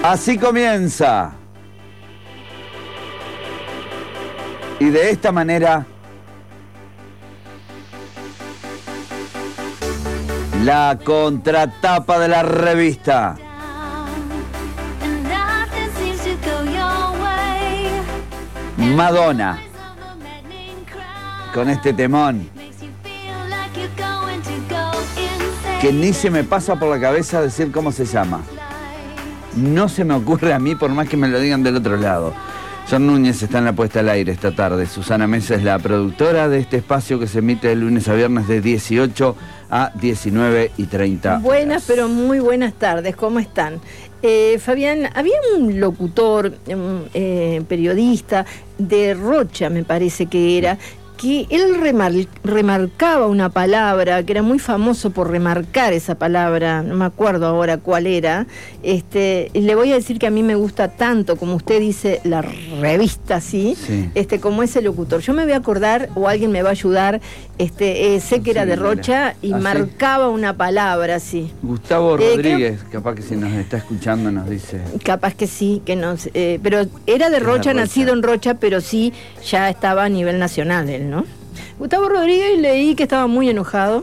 Así comienza. Y de esta manera, la contratapa de la revista. Madonna. Con este temón. Que ni se me pasa por la cabeza decir cómo se llama. No se me ocurre a mí por más que me lo digan del otro lado. John Núñez está en la puesta al aire esta tarde. Susana Mesa es la productora de este espacio que se emite de lunes a viernes de 18 a 19:30. Buenas, pero muy buenas tardes. ¿Cómo están? Fabián, había un locutor, periodista de Rocha, me parece que era, que él remarcaba una palabra, que era muy famoso por remarcar esa palabra, no me acuerdo ahora cuál era. Le voy a decir que a mí me gusta tanto, como usted dice, la revista, ¿sí? Como ese locutor. Yo me voy a acordar, o alguien me va a ayudar, sé que era de Rocha y marcaba una palabra, sí. Gustavo Rodríguez, capaz que si nos está escuchando nos dice. Capaz que sí, que nos, pero era de Rocha, nacido en Rocha, pero sí ya estaba a nivel nacional él, ¿no? Gustavo Rodríguez, leí que estaba muy enojado,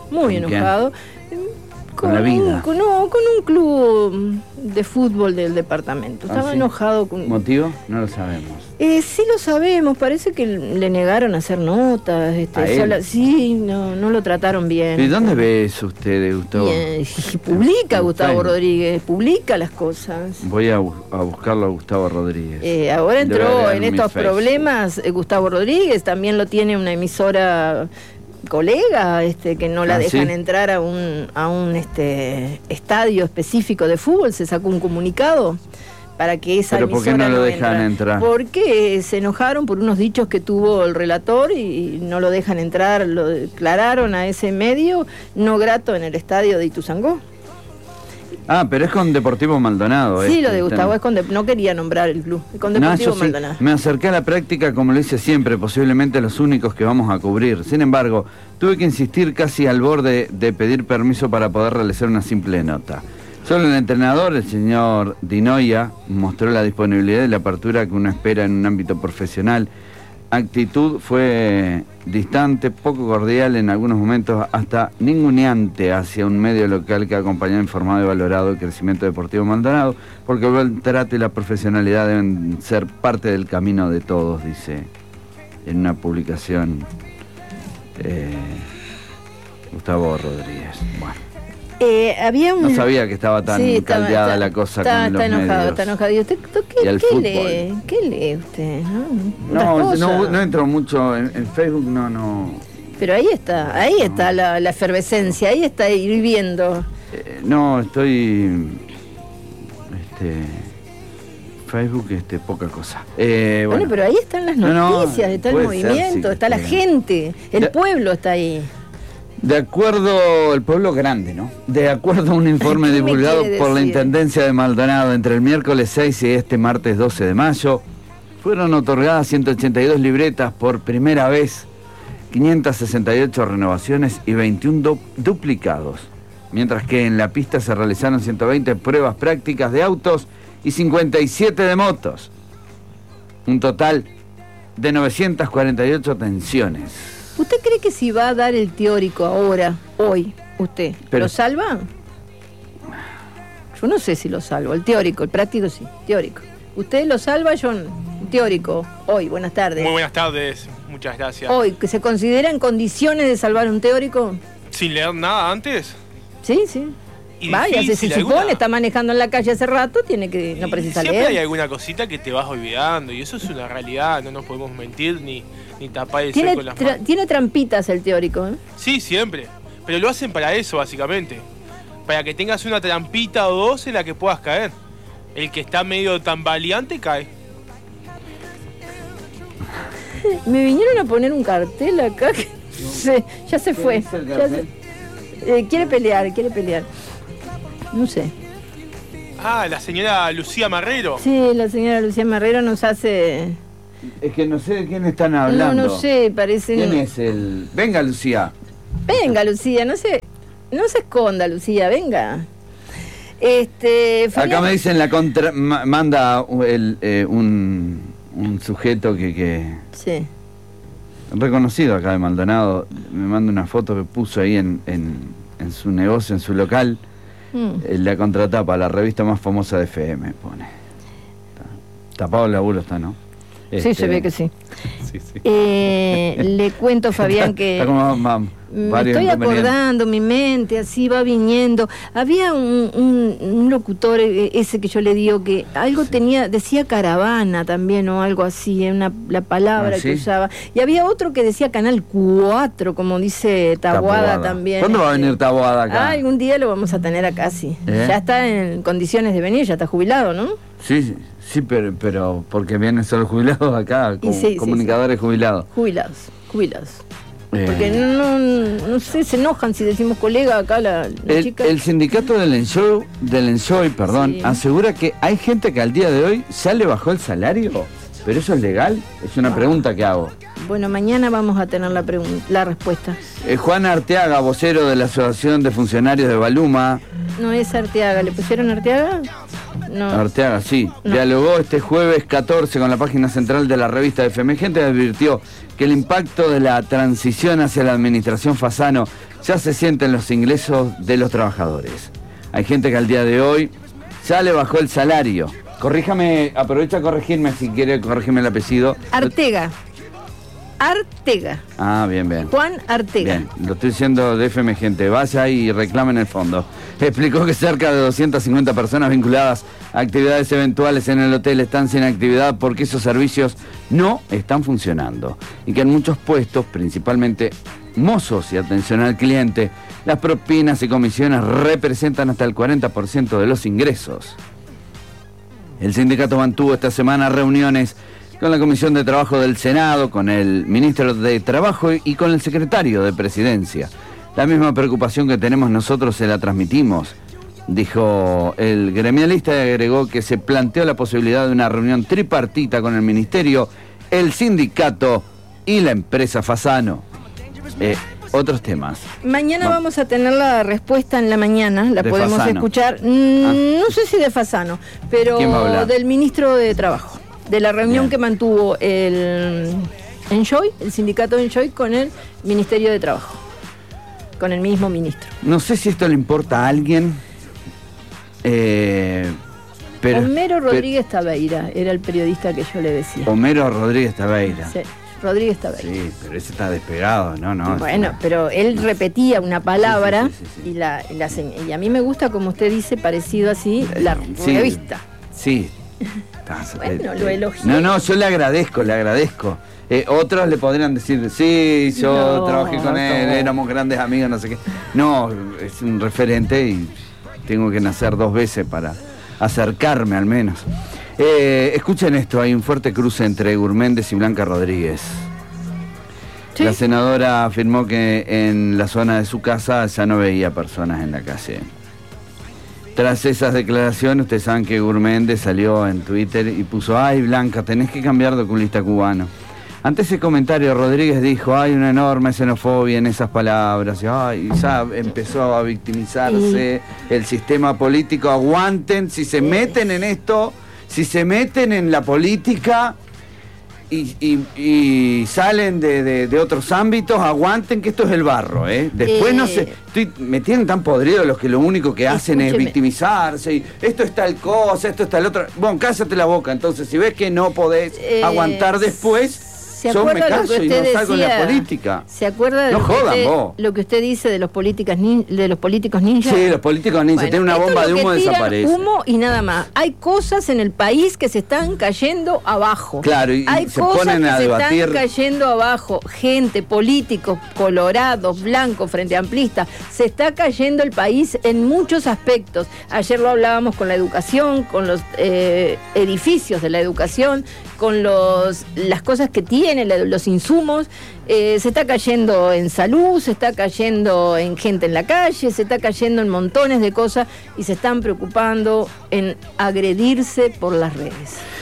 con la vida. Con un club de fútbol del departamento. Estaba enojado con... ¿Motivo? No lo sabemos. Sí lo sabemos, parece que le negaron hacer notas. No lo trataron bien. ¿Y dónde ve eso usted, Gustavo? Publica Gustavo Rodríguez, publica las cosas. Voy a buscarlo a Gustavo Rodríguez. Ahora entró en estos problemas Gustavo Rodríguez, también lo tiene una emisora colega, que no la dejan entrar a un estadio específico de fútbol. Se sacó un comunicado para que esa emisora. ¿Pero por qué no lo dejan entrar? Porque se enojaron por unos dichos que tuvo el relator y no lo dejan entrar. Lo declararon a ese medio no grato en el estadio de Ituzaingó. Pero es con Deportivo Maldonado. Sí, lo de Gustavo es con no quería nombrar el club, con Deportivo Maldonado. Me acerqué a la práctica como lo hice siempre, posiblemente los únicos que vamos a cubrir. Sin embargo, tuve que insistir casi al borde de pedir permiso para poder realizar una simple nota. Solo el entrenador, el señor Dinoia, mostró la disponibilidad y la apertura que uno espera en un ámbito profesional. Actitud fue distante, poco cordial en algunos momentos, hasta ninguneante hacia un medio local que ha acompañado, informado y valorado el crecimiento deportivo Maldonado, porque el trato y la profesionalidad deben ser parte del camino de todos, dice en una publicación Gustavo Rodríguez. Bueno. No sabía que estaba tan caldeada la cosa con los medios. Está enojado. ¿Y usted qué lee usted? No entro mucho en Facebook, no. Pero ahí está la efervescencia, ahí está hirviendo. No, estoy... Facebook, poca cosa. Bueno, pero ahí están las noticias, está el movimiento, está la gente, el pueblo está ahí. De acuerdo, el pueblo grande, ¿no? De acuerdo a un informe divulgado por la Intendencia de Maldonado entre el miércoles 6 y este martes 12 de mayo, fueron otorgadas 182 libretas por primera vez, 568 renovaciones y 21 duplicados, mientras que en la pista se realizaron 120 pruebas prácticas de autos y 57 de motos. Un total de 948 atenciones. ¿Usted cree que si va a dar el teórico ahora, hoy, lo salva? Yo no sé si lo salvo. El teórico, el práctico sí, teórico. ¿Usted lo salva, John? Teórico, hoy, buenas tardes. Muy buenas tardes, muchas gracias. Hoy, ¿que se considera en condiciones de salvar un teórico? ¿Sin leer nada antes? Sí. Vaya, se supone, está manejando en la calle hace rato, no precisa leer. Siempre hay alguna cosita que te vas olvidando y eso es una realidad, no nos podemos mentir ni tapar el sol con las manos. Tiene trampitas el teórico, ¿eh? Sí, siempre, pero lo hacen para eso básicamente, para que tengas una trampita o dos en la que puedas caer. El que está medio tambaleante cae. Me vinieron a poner un cartel acá que ya se fue. Quiere pelear. No sé. La señora Lucía Marrero. Sí, la señora Lucía Marrero nos hace... Es que no sé de quién están hablando. No sé, parece... ¿Quién es el...? Venga, Lucía. Venga, Lucía, no se esconda, Lucía, venga. Acá me dicen manda un sujeto que sí, reconocido acá de Maldonado, me manda una foto que puso ahí en su negocio, en su local, la contratapa, la revista más famosa de FM, pone. Tapado el laburo está, ¿no? Sí, se ve que sí. Sí, sí. Le cuento, Fabián, que está como me estoy acordando, mi mente así va viniendo. Había un locutor, ese que yo le digo, que algo decía caravana también o algo así, la palabra que usaba. Y había otro que decía Canal 4, como dice Taboada también. ¿Cuándo va a venir Taboada acá? Algún día lo vamos a tener acá, sí. Ya está en condiciones de venir, ya está jubilado, ¿no? Sí, pero porque vienen solo jubilados acá, comunicadores jubilados. Jubilados. Porque no sé, se enojan si decimos colega acá la chica. El sindicato del Enjoy, asegura que hay gente que al día de hoy ya le bajó el salario. ¿Pero eso es legal? Es una pregunta que hago. Bueno, mañana vamos a tener la respuesta. Juan Arteaga, vocero de la Asociación de Funcionarios de Baluma. No es Arteaga, ¿le pusieron Arteaga? No. Arteaga, sí. No. Dialogó este jueves 14 con la página central de la revista FM Gente y advirtió que el impacto de la transición hacia la administración Fasano ya se siente en los ingresos de los trabajadores. Hay gente que al día de hoy ya le bajó el salario. Corríjame, aprovecha a corregirme si quiere corregirme el apellido. Arteaga. Ah, bien. Juan Arteaga. Bien, lo estoy diciendo de FM Gente. Vaya y reclame en el fondo. Explicó que cerca de 250 personas vinculadas a actividades eventuales en el hotel están sin actividad porque esos servicios no están funcionando. Y que en muchos puestos, principalmente mozos y atención al cliente, las propinas y comisiones representan hasta el 40% de los ingresos. El sindicato mantuvo esta semana reuniones con la Comisión de Trabajo del Senado, con el ministro de Trabajo y con el secretario de Presidencia. La misma preocupación que tenemos nosotros se la transmitimos, dijo el gremialista, y agregó que se planteó la posibilidad de una reunión tripartita con el ministerio, el sindicato y la empresa Fasano. Otros temas. Mañana vamos a tener la respuesta en la mañana, la podemos Fasano escuchar. No sé si de Fasano, pero del ministro de Trabajo, de la reunión que mantuvo el sindicato Enjoy con el Ministerio de Trabajo, con el mismo ministro. No sé si esto le importa a alguien, pero Homero Rodríguez Tabeira era el periodista que yo le decía. Homero Rodríguez Tabeira. Sí. Rodríguez Tabeira. Sí, pero ese está despegado, ¿no? Bueno, pero él repetía una palabra sí. Y a mí me gusta, como usted dice, parecido así, la revista. Sí. Bueno, lo elogio. No, yo le agradezco. Otros le podrían decir, sí, yo trabajé con él, éramos grandes amigos, no sé qué. No, es un referente y tengo que nacer 2 veces para acercarme al menos. Escuchen esto, hay un fuerte cruce entre Gurméndez y Blanca Rodríguez. ¿Sí? La senadora afirmó que en la zona de su casa ya no veía personas en la calle. Tras esas declaraciones, ustedes saben que Gurméndez salió en Twitter y puso: ay, Blanca, tenés que cambiar de oculista cubano. Ante ese comentario, Rodríguez dijo: hay una enorme xenofobia en esas palabras. Y ya empezó a victimizarse el sistema político. Aguanten, si se meten en esto, si se meten en la política y salen de otros ámbitos, aguanten que esto es el barro, ¿eh? Después me tienen tan podrido los que lo único que hacen es victimizarse y esto es tal cosa, esto es tal otra. Bueno, cállate la boca, entonces si ves que no podés aguantar después, yo me callo y no salgo en la política. ¿Se acuerda de lo que usted dice de los políticos ninja? Sí, los políticos ninja, tienen una bomba de humo, desaparece. Humo y nada más. Hay cosas en el país que se están cayendo abajo. Claro, y hay se cosas ponen a debatir. Se están cayendo abajo. Gente, políticos, colorados, blancos, frente amplistas. Se está cayendo el país en muchos aspectos. Ayer lo hablábamos con la educación, con los edificios de la educación, con las cosas que tiene, los insumos. Se está cayendo en salud, se está cayendo en gente en la calle, se está cayendo en montones de cosas y se están preocupando en agredirse por las redes.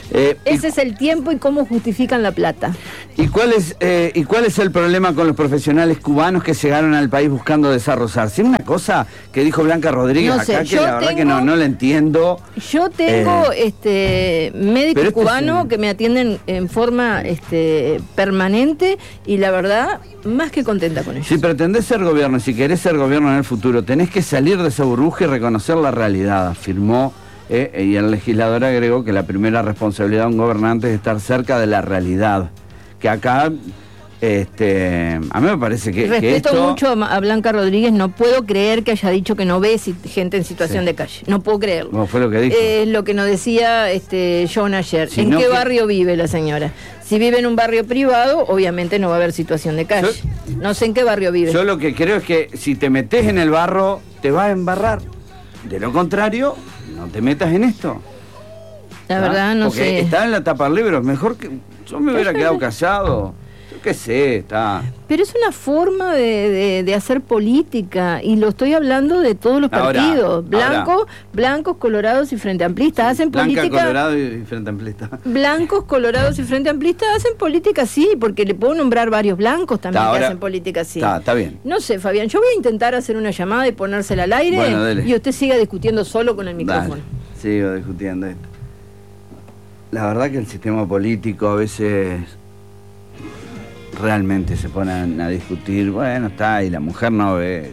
Ese es el tiempo y cómo justifican la plata. ¿Y cuál es el problema con los profesionales cubanos que llegaron al país buscando desarrollarse? Una cosa que dijo Blanca Rodríguez No sé, acá que la verdad que no la entiendo. Yo tengo médicos cubanos que me atienden en forma permanente y la verdad, más que contenta con ellos. Si pretendés ser gobierno, si querés ser gobierno en el futuro, tenés que salir de esa burbuja y reconocer la realidad, afirmó. Y el legislador agregó que la primera responsabilidad de un gobernante es estar cerca de la realidad. Que acá, a mí me parece que respeto mucho a Blanca Rodríguez, no puedo creer que haya dicho que no ve gente en situación de calle, no puedo creerlo. ¿Cómo fue lo que dijo? Lo que nos decía John ayer. Si ¿En no qué que... barrio vive la señora? Si vive en un barrio privado, obviamente no va a haber situación de calle. No sé en qué barrio vive. Yo lo que creo es que si te metes en el barro, te vas a embarrar. De lo contrario, no te metas en esto. La verdad, no porque sé. Está en la tapa del libro, mejor que yo me hubiera quedado callado. Yo qué sé, está. Pero es una forma de hacer política, y lo estoy hablando de todos los partidos. Blancos, colorados y frente amplistas hacen Blanca, política. colorado y frente amplista. Blancos, colorados y frente amplistas hacen política así, porque le puedo nombrar varios blancos también que hacen política así. Está bien. No sé, Fabián, yo voy a intentar hacer una llamada y ponérsela al aire, y usted siga discutiendo solo con el micrófono. Dale, sigo discutiendo esto. La verdad que el sistema político a veces realmente se ponen a discutir, bueno, está, y la mujer no ve.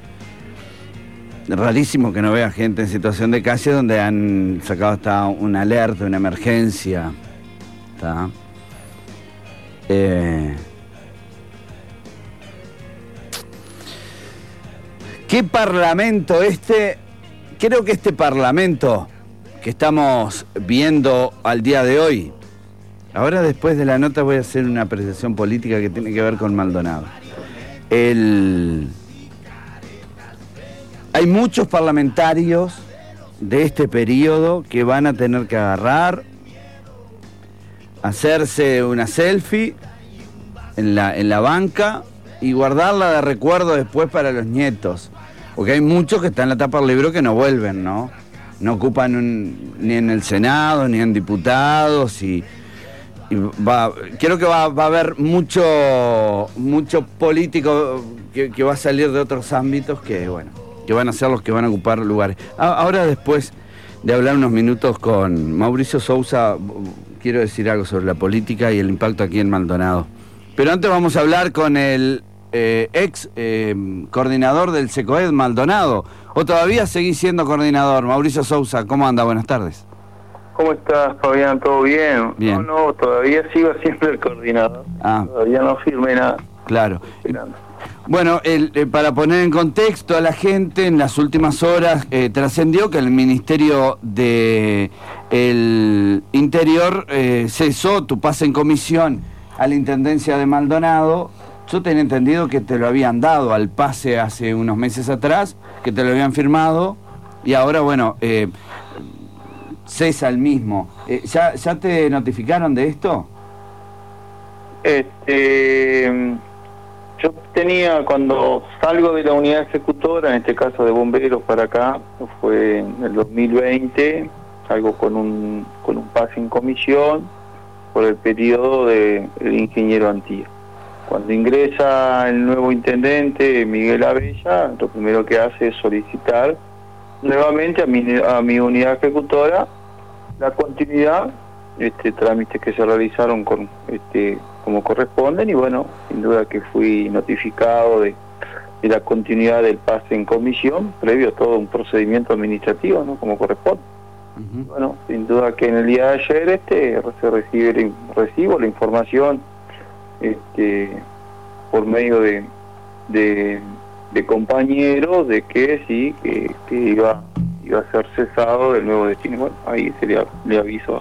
Rarísimo que no vea gente en situación de calle donde han sacado hasta una alerta, una emergencia. ¿Está? ¿Qué parlamento este? Creo que este parlamento que estamos viendo al día de hoy, ahora después de la nota voy a hacer una apreciación política que tiene que ver con Maldonado. Hay muchos parlamentarios de este periodo que van a tener que agarrar, hacerse una selfie en la banca y guardarla de recuerdo después para los nietos. Porque hay muchos que están en la tapa del libro que no vuelven, ¿no? No ocupan ni en el Senado, ni en diputados, creo que va a haber mucho político que va a salir de otros ámbitos que van a ser los que van a ocupar lugares. Ahora, después de hablar unos minutos con Mauricio Sousa, quiero decir algo sobre la política y el impacto aquí en Maldonado. Pero antes vamos a hablar con el ex coordinador del SECOED Maldonado. ¿O todavía seguís siendo coordinador? Mauricio Sousa, ¿cómo anda? Buenas tardes. ¿Cómo estás, Fabián? ¿Todo bien? Bien. No, todavía sigo siendo el coordinador. Todavía no firmé nada. Claro. Bueno, para poner en contexto a la gente, en las últimas horas trascendió que el Ministerio del Interior cesó tu pase en comisión a la Intendencia de Maldonado. Yo tenía entendido que te lo habían dado al pase hace unos meses atrás, que te lo habían firmado, y ahora, bueno, cesa el mismo. ¿Ya te notificaron de esto? Yo tenía, cuando salgo de la unidad ejecutora, en este caso de bomberos para acá, fue en el 2020, salgo con un pase en comisión por el periodo del ingeniero Antía. Cuando ingresa el nuevo intendente, Miguel Abella, lo primero que hace es solicitar nuevamente a mi unidad ejecutora la continuidad, trámites que se realizaron como corresponden, y bueno, sin duda que fui notificado de la continuidad del pase en comisión, previo a todo un procedimiento administrativo, ¿no? Como corresponde. Uh-huh. Bueno, sin duda que en el día de ayer recibo la información por medio de compañeros de que sí, que iba a ser cesado del nuevo destino. Bueno, ahí se le aviso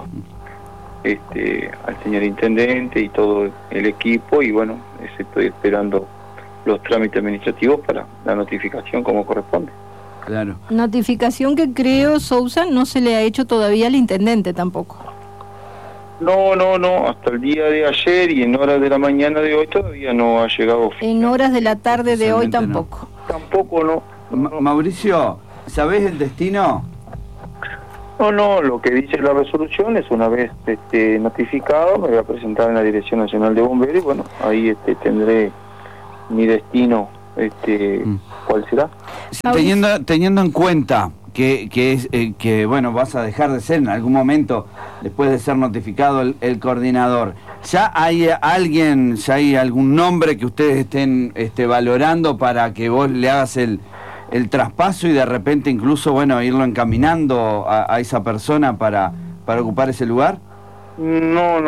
al señor intendente y todo el equipo, y bueno, estoy esperando los trámites administrativos para la notificación como corresponde. Claro. Notificación que creo, Sousa, no se le ha hecho todavía al intendente tampoco. No, hasta el día de ayer y en horas de la mañana de hoy todavía no ha llegado. En horas de la tarde de hoy tampoco. No. Tampoco no. Mauricio, ¿sabés el destino? No, lo que dice la resolución es una vez notificado, me voy a presentar en la Dirección Nacional de Bomberos y bueno, ahí tendré mi destino, ¿cuál será? Teniendo en cuenta que bueno, vas a dejar de ser en algún momento, después de ser notificado el coordinador, ¿ya hay algún nombre que ustedes estén valorando para que vos le hagas el traspaso y de repente incluso, bueno, irlo encaminando a esa persona para ocupar ese lugar? No.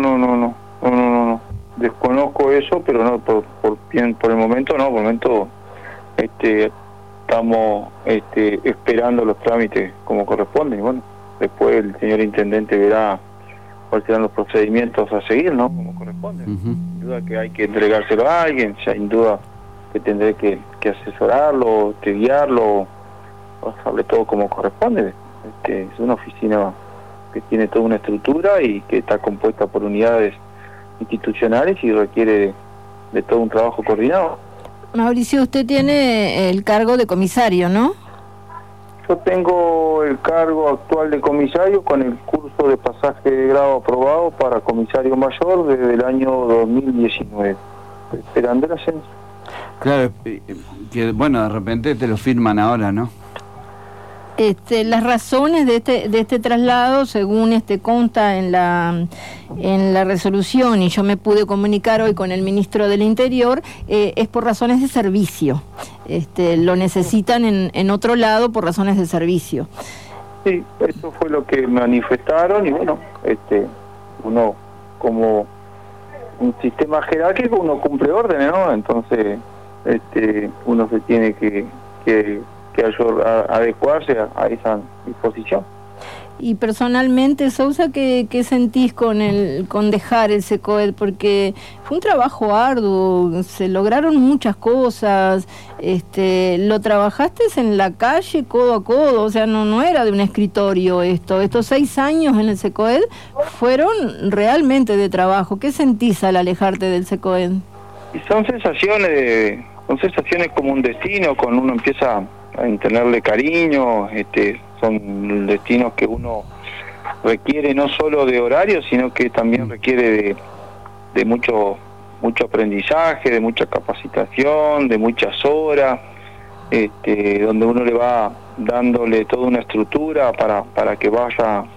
Desconozco eso, pero no, por el momento no, por el momento estamos esperando los trámites como corresponden y bueno, después el señor intendente verá cuáles serán los procedimientos a seguir, ¿no? Como corresponde. Sin duda que hay que entregárselo a alguien, sin duda que tendré que asesorarlo, guiarlo, sobre todo como corresponde. Es una oficina que tiene toda una estructura y que está compuesta por unidades institucionales y requiere de todo un trabajo coordinado. Mauricio, usted tiene el cargo de comisario, ¿no? Yo tengo el cargo actual de comisario con el curso de pasaje de grado aprobado para comisario mayor desde el año 2019, esperando el ascenso. Claro, que bueno, de repente te lo firman ahora, ¿no? Las razones de este traslado, según consta en la resolución, y yo me pude comunicar hoy con el ministro del Interior, es por razones de servicio. Lo necesitan en otro lado por razones de servicio. Sí, eso fue lo que manifestaron y bueno, uno como un sistema jerárquico, uno cumple órdenes, ¿no? Entonces, uno se tiene que adecuarse a esa disposición. Y personalmente, Sousa, ¿qué sentís con dejar el SECOED? Porque fue un trabajo arduo, se lograron muchas cosas, lo trabajaste en la calle, codo a codo, o sea, no era de un escritorio estos 6 años en el SECOED fueron realmente de trabajo. ¿Qué sentís al alejarte del SECOED? Y son sensaciones como un destino, cuando uno empieza a tenerle cariño, son destinos que uno requiere no solo de horario, sino que también requiere de mucho aprendizaje, de mucha capacitación, de muchas horas, donde uno le va dándole toda una estructura para que vaya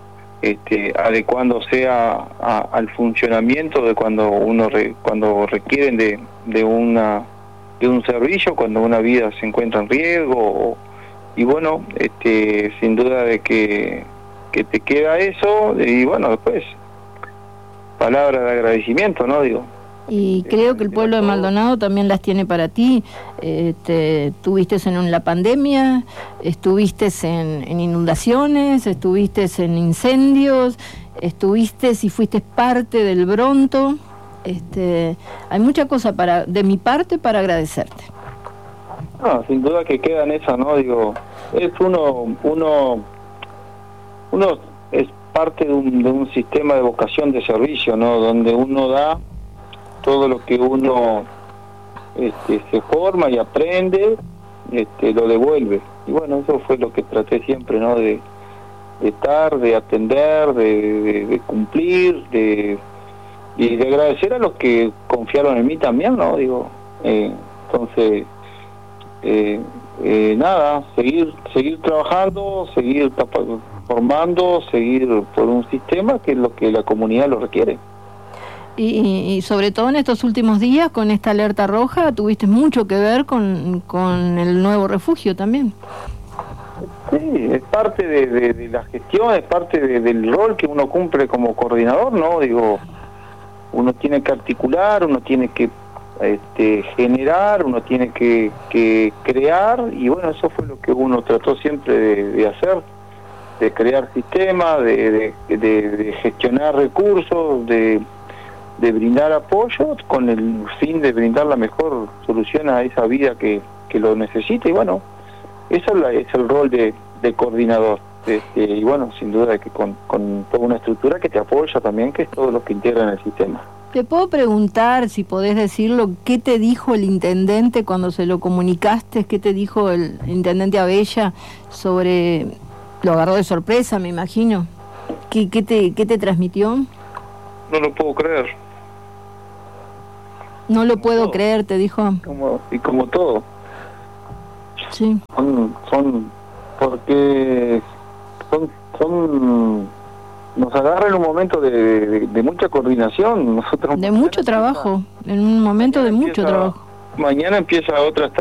adecuándose al funcionamiento de cuando requieren de un servicio, cuando una vida se encuentra en riesgo y bueno, sin duda de que te queda eso y bueno, después palabras de agradecimiento, ¿no? Y creo que el pueblo de Maldonado también las tiene para ti. Estuviste en la pandemia, estuviste en inundaciones, estuviste en incendios, estuviste y fuiste parte del Bronto. Hay mucha cosa de mi parte para agradecerte. No, sin duda que queda en esa, ¿no? Es uno es parte de un sistema de vocación de servicio, ¿no? Donde uno da todo lo que uno se forma y aprende, lo devuelve. Y bueno, eso fue lo que traté siempre, ¿no? De estar, de atender, de cumplir, y de agradecer a los que confiaron en mí también, ¿no? Entonces, nada, seguir trabajando, seguir formando, seguir por un sistema que es lo que la comunidad lo requiere. Y sobre todo en estos últimos días, con esta alerta roja, tuviste mucho que ver con el nuevo refugio también. Sí, es parte de la gestión, es parte del rol que uno cumple como coordinador, ¿no? Uno tiene que articular, uno tiene que generar, uno tiene que crear, y bueno, eso fue lo que uno trató siempre de hacer, de crear sistemas, de gestionar recursos, de brindar apoyo con el fin de brindar la mejor solución a esa vida que lo necesita, y bueno, eso es el rol de coordinador. Y bueno, sin duda que con toda una estructura que te apoya también, que es todo lo que integra en el sistema. ¿Te puedo preguntar, si podés decirlo, qué te dijo el intendente cuando se lo comunicaste? ¿Qué te dijo el intendente Abella sobre Lo agarró de sorpresa, me imagino. ¿Qué te transmitió? No lo puedo creer. No lo puedo creer, te dijo. Como todo. Sí. Porque nos agarra en un momento de mucha coordinación. Nosotros De mucho trabajo, en un momento de mucho trabajo. Mañana empieza otra